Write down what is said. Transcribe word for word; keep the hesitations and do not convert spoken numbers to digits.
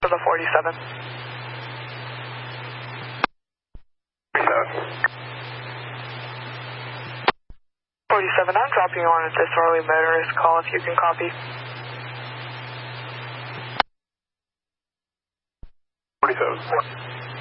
to the forty-seven. forty-seven, I'm dropping you on a disorderly motorist call if you can copy. forty-seven.